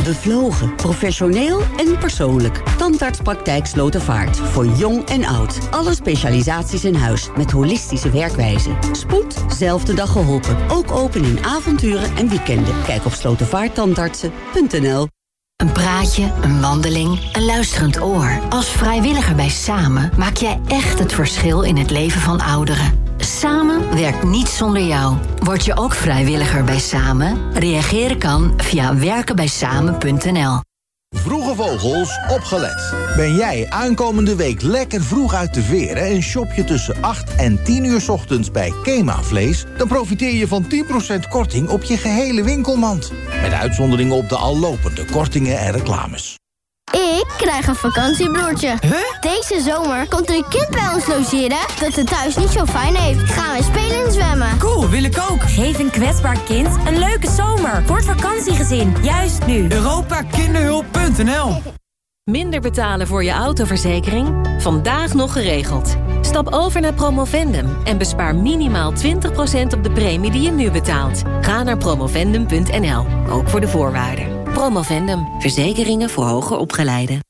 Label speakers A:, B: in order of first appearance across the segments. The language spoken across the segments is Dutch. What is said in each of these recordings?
A: Bevlogen, professioneel en persoonlijk. Tandartspraktijk Slotervaart. Voor jong en oud. Alle specialisaties in huis. Met holistische werkwijze. Spoed, zelfde dag geholpen. Ook open in avonturen en weekenden. Kijk op slotervaarttandartsen.nl.
B: Een praatje, een wandeling, een luisterend oor. Als vrijwilliger bij Samen maak jij echt het verschil in het leven van ouderen. Samen werkt niet zonder jou. Word je ook vrijwilliger bij Samen? Reageren kan via werkenbijsamen.nl.
C: Vroege Vogels, opgelet. Ben jij aankomende week lekker vroeg uit de veren en shop je tussen 8 en 10 uur 's ochtends bij Kema Vlees, dan profiteer je van 10% korting op je gehele winkelmand. Met uitzondering op de al lopende kortingen en reclames.
D: Ik krijg een vakantiebroertje. Deze zomer komt er een kind bij ons logeren dat het thuis niet zo fijn heeft. Gaan we spelen en zwemmen.
E: Cool, wil ik ook.
F: Geef een kwetsbaar kind een leuke zomer. Voor het vakantiegezin, juist nu.
E: Europakinderhulp.nl.
G: Minder betalen voor je autoverzekering? Vandaag nog geregeld. Stap over naar Promovendum en bespaar minimaal 20% op de premie die je nu betaalt. Ga naar promovendum.nl, ook voor de voorwaarden. Promovendum, verzekeringen voor hoger opgeleiden.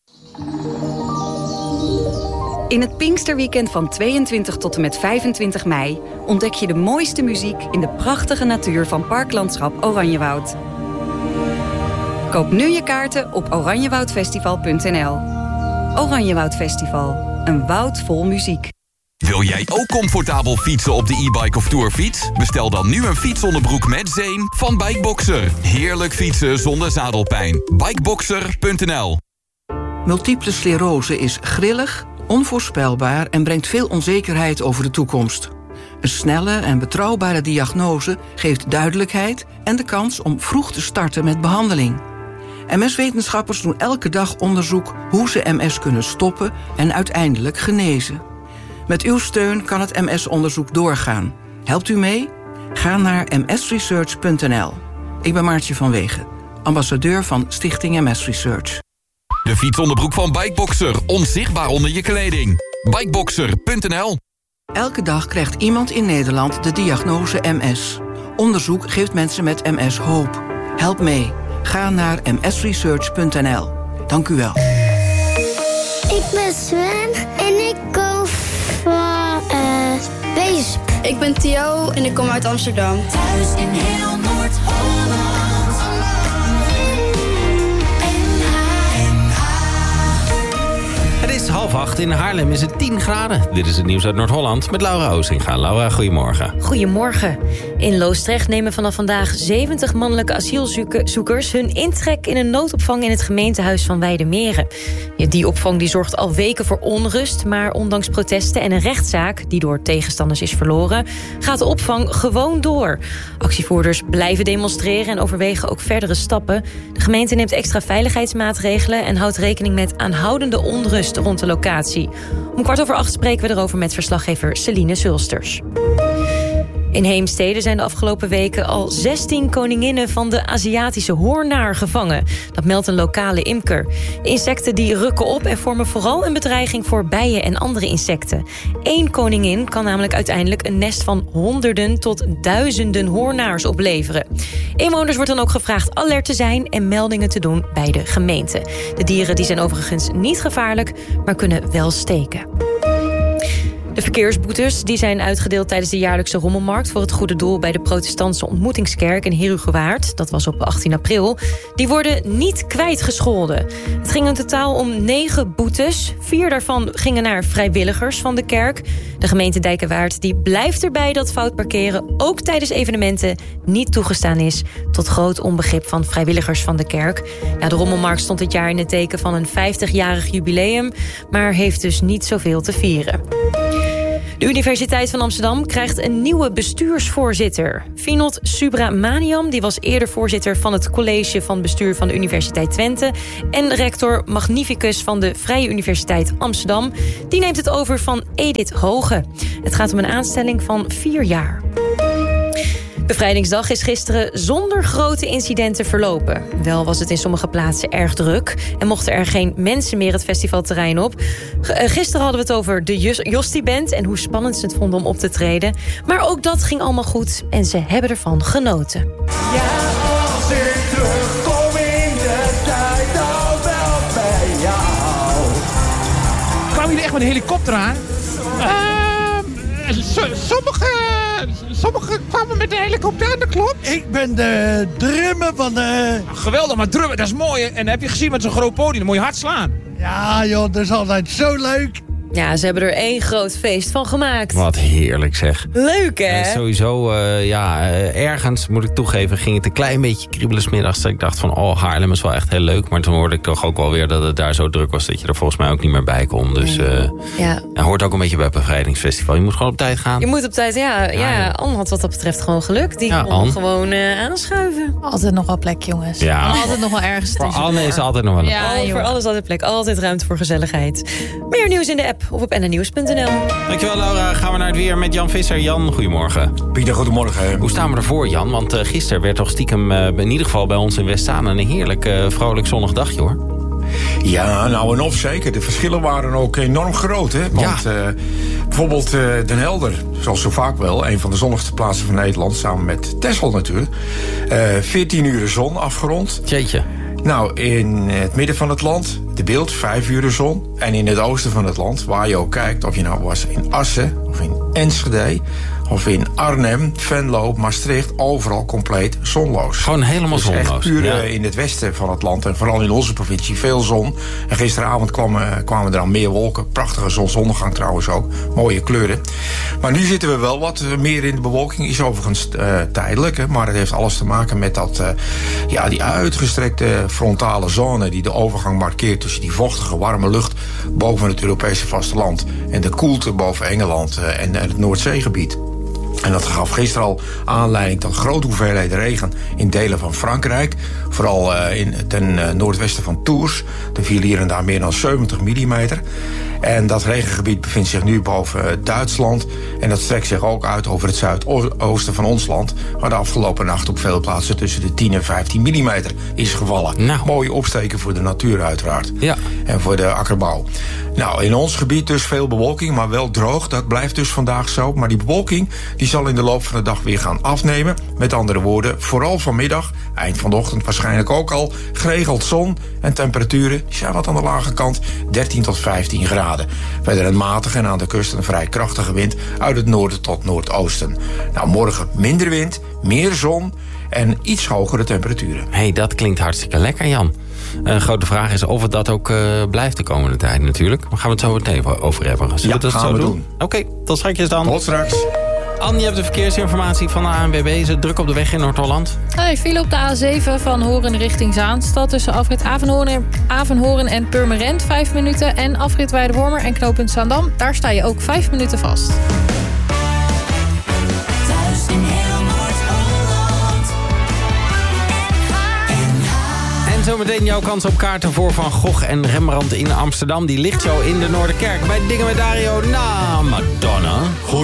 H: In het Pinksterweekend van 22 tot en met 25 mei... ontdek je de mooiste muziek in de prachtige natuur van Parklandschap Oranjewoud. Koop nu je kaarten op oranjewoudfestival.nl. Oranjewoud Festival, een woud vol muziek.
I: Wil jij ook comfortabel fietsen op de e-bike of tourfiets? Bestel dan nu een fietsonderbroek met zeem van Bikeboxer. Heerlijk fietsen zonder zadelpijn. Bikeboxer.nl.
J: Multiple sclerose is grillig, onvoorspelbaar en brengt veel onzekerheid over de toekomst. Een snelle en betrouwbare diagnose geeft duidelijkheid en de kans om vroeg te starten met behandeling. MS-wetenschappers doen elke dag onderzoek hoe ze MS kunnen stoppen en uiteindelijk genezen. Met uw steun kan het MS-onderzoek doorgaan. Helpt u mee? Ga naar msresearch.nl. Ik ben Maartje van Wegen, ambassadeur van Stichting MS Research.
I: De fietsonderbroek van Bikeboxer, onzichtbaar onder je kleding. Bikeboxer.nl.
J: Elke dag krijgt iemand in Nederland de diagnose MS. Onderzoek geeft mensen met MS hoop. Help mee. Ga naar msresearch.nl. Dank u wel.
D: Ik ben Sven en ik kom van Weesp.
K: Ik ben Theo en ik kom uit Amsterdam.
L: Thuis in heel Noord-Holland.
M: Het is 7:30. In Haarlem is het 10 graden. Dit is het nieuws uit Noord-Holland met Laura Oosinga. Laura, goedemorgen.
G: Goedemorgen. In Loosdrecht nemen vanaf vandaag 70 mannelijke asielzoekers hun intrek in een noodopvang in het gemeentehuis van Weidemeren. Die opvang die zorgt al weken voor onrust, maar ondanks protesten en een rechtszaak die door tegenstanders is verloren, gaat de opvang gewoon door. Actievoerders blijven demonstreren en overwegen ook verdere stappen. De gemeente neemt extra veiligheidsmaatregelen en houdt rekening met aanhoudende onrust rond de locatie. Om 7:15 spreken we erover met verslaggever Celine Sulsters. In Heemstede zijn de afgelopen weken al 16 koninginnen van de Aziatische hoornaar gevangen. Dat meldt een lokale imker. De insecten die rukken op en vormen vooral een bedreiging voor bijen en andere insecten. 1 koningin kan namelijk uiteindelijk een nest van honderden tot duizenden hoornaars opleveren. Inwoners wordt dan ook gevraagd alert te zijn en meldingen te doen bij de gemeente. De dieren die zijn overigens niet gevaarlijk, maar kunnen wel steken. De verkeersboetes die zijn uitgedeeld tijdens de jaarlijkse rommelmarkt voor het goede doel bij de protestantse ontmoetingskerk in Herugewaard. Dat was op 18 april. Die worden niet kwijtgescholden. Het ging in totaal om 9 boetes. 4 daarvan gingen naar vrijwilligers van de kerk. De gemeente Dijkenwaard die blijft erbij dat fout parkeren ook tijdens evenementen niet toegestaan is, tot groot onbegrip van vrijwilligers van de kerk. Ja, de rommelmarkt stond dit jaar in het teken van een 50-jarig jubileum, maar heeft dus niet zoveel te vieren. De Universiteit van Amsterdam krijgt een nieuwe bestuursvoorzitter. Vinod Subramaniam die was eerder voorzitter van het college van bestuur van de Universiteit Twente en rector magnificus van de Vrije Universiteit Amsterdam. Die neemt het over van Edith Hoge. Het gaat om een aanstelling van 4 jaar. Bevrijdingsdag is gisteren zonder grote incidenten verlopen. Wel was het in sommige plaatsen erg druk en mochten er geen mensen meer het festivalterrein op. Gisteren hadden we het over de Jostie-band en hoe spannend ze het vonden om op te treden. Maar ook dat ging allemaal goed en ze hebben ervan genoten.
L: Ja, als ik terugkom in de
N: met de helikopter aan? Sommigen kwamen met de helikopter aan, dat klopt.
O: Ik ben de drummer van de...
N: Geweldig, maar drummen, dat is mooi. En heb je gezien met zo'n groot podium, dan moet je hard slaan.
O: Ja joh, dat is altijd zo leuk.
G: Ja, ze hebben er 1 groot feest van gemaakt.
M: Wat heerlijk zeg.
G: Leuk hè?
M: Sowieso, ergens moet ik toegeven, ging het een klein beetje kriebelen 's middags. Dat ik dacht van, Haarlem is wel echt heel leuk. Maar toen hoorde ik toch ook wel weer dat het daar zo druk was dat je er volgens mij ook niet meer bij kon. Dus hoort ook een beetje bij het bevrijdingsfestival. Je moet gewoon op tijd gaan.
G: Je moet op tijd, ja. Anne had wat dat betreft gewoon geluk. Die kon gewoon aanschuiven.
P: Altijd nog wel plek, jongens.
M: Ja.
P: Altijd nog wel ergens.
M: Voor Anne is altijd nog wel een plek.
G: Voor alles altijd plek. Altijd ruimte voor gezelligheid. Meer nieuws in de app of op nnnieuws.nl.
M: Dankjewel Laura. Gaan we naar het weer met Jan Visser. Jan, goedemorgen.
Q: Pieter, goedemorgen.
M: Hoe staan we ervoor, Jan? Want gisteren werd toch stiekem in ieder geval bij ons in Westzaan een heerlijk vrolijk zonnig dagje, hoor.
Q: Ja, nou en of zeker. De verschillen waren ook enorm groot. Hè? Want bijvoorbeeld Den Helder, zoals zo vaak wel, een van de zonnigste plaatsen van Nederland, samen met Texel natuurlijk. 14 uur zon afgerond.
M: Jeetje.
Q: Nou, in het midden van het land, de Beeld, 5 uur zon. En in het oosten van het land, waar je ook kijkt, of je nou was in Assen of in Enschede, of in Arnhem, Venlo, Maastricht, overal compleet zonloos.
M: Gewoon helemaal zonloos.
Q: Dus echt puur in het westen van het land en vooral in onze provincie veel zon. En gisteravond kwamen er al meer wolken. Prachtige zonsondergang trouwens ook. Mooie kleuren. Maar nu zitten we wel wat meer in de bewolking. Is overigens tijdelijk, hè, maar het heeft alles te maken met dat, die uitgestrekte frontale zone die de overgang markeert tussen die vochtige, warme lucht boven het Europese vasteland en de koelte boven Engeland en het Noordzeegebied. En dat gaf gisteren al aanleiding tot grote hoeveelheden regen in delen van Frankrijk. Vooral ten noordwesten van Tours. Er viel hier en daar meer dan 70 millimeter. En dat regengebied bevindt zich nu boven Duitsland. En dat strekt zich ook uit over het zuidoosten van ons land, waar de afgelopen nacht op veel plaatsen tussen de 10 en 15 millimeter is gevallen. Nou. Mooie opsteken voor de natuur uiteraard. Ja. En voor de akkerbouw. Nou, in ons gebied dus veel bewolking, maar wel droog. Dat blijft dus vandaag zo. Maar die bewolking die zal in de loop van de dag weer gaan afnemen. Met andere woorden, vooral vanmiddag, eind van de ochtend waarschijnlijk ook al, geregeld zon en temperaturen die zijn wat aan de lage kant, 13 tot 15 graden. Verder een matige en aan de kust een vrij krachtige wind uit het noorden tot noordoosten. Nou, morgen minder wind, meer zon en iets hogere temperaturen.
M: Hey, dat klinkt hartstikke lekker, Jan. Een grote vraag is of het dat ook blijft de komende tijd natuurlijk. Daar gaan we het zo meteen over hebben. Zullen we dat zo doen? Oké, tot straks dan.
Q: Tot straks.
M: Anne, je hebt de verkeersinformatie van de ANWB. Is het druk op de weg in Noord-Holland?
P: Hey, file op de A7 van Horen richting Zaanstad tussen afrit Avenhoorn en Purmerend 5 minuten. En afrit Weidewormer en knooppunt Zaandam. Daar sta je ook 5 minuten vast.
L: Thuis in heel Noord-Holland.
M: En zometeen jouw kans op kaarten voor Van Gogh en Rembrandt in Amsterdam. Die ligt zo in de Noorderkerk bij Dingen met Dario na Madonna.